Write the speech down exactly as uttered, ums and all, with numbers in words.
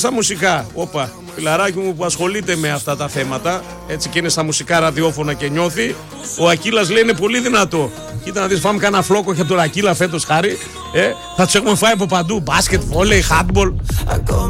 Στα μουσικά, όπα, φιλαράκι μου που ασχολείται με αυτά τα θέματα, έτσι και είναι στα μουσικά ραδιόφωνα και νιώθει, ο Ακύλας λέει είναι πολύ δυνατό. Κοίτα να δεις, φάμε κανένα φλόκο και από τον Ακύλα φέτος χάρη, ε, θα τους έχουμε φάει από παντού, μπάσκετ, βόλεϊ, χάντμπολ.